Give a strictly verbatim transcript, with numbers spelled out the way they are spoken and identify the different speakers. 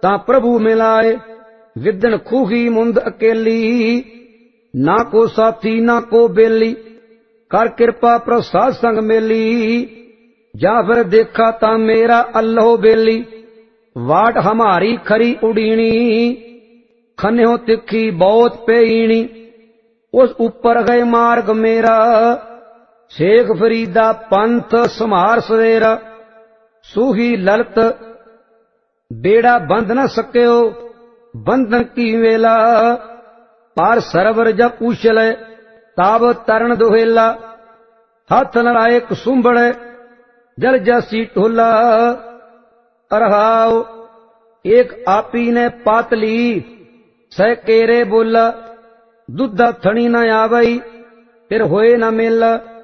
Speaker 1: तां प्रभु मिलाए। विदन खूही मुंद अकेली, ना को साथी ना को बेली। कर कृपा प्रसाद संग मेली, जा फिर देखा ता मेरा अल्लाह बेली। वाट हमारी खरी उड़ीनी, खन्यो तिखी बहुत पेईनी। उस ऊपर गए मार्ग मेरा, शेख फरीदा पंथ समार सवेरा। सूही ललत बेड़ा बंध न सक्यो, बंधन की वेला। पार सरवर जब उछले, ताब तरण दुहेला। हाथ न लाए कुसुम्बड़, जल जैसी ढोला। अरहाओ एक आपी ने पातली, सह केरे बोला। दुधा थणी न आवई, फिर होए न मेला।